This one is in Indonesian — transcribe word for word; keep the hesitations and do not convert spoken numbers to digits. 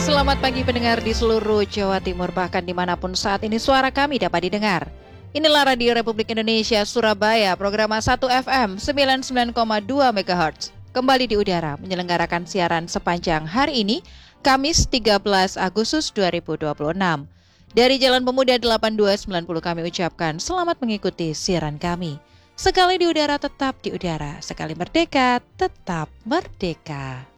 Selamat pagi pendengar di seluruh Jawa Timur, bahkan dimanapun saat ini suara kami dapat didengar. Inilah Radio Republik Indonesia Surabaya, program satu F M sembilan puluh sembilan koma dua megahertz. Kembali di udara menyelenggarakan siaran sepanjang hari ini, Kamis tiga belas Agustus dua ribu dua puluh enam. Dari Jalan Pemuda delapan dua sembilan nol kami ucapkan selamat mengikuti siaran kami. Sekali di udara tetap di udara, sekali merdeka tetap merdeka.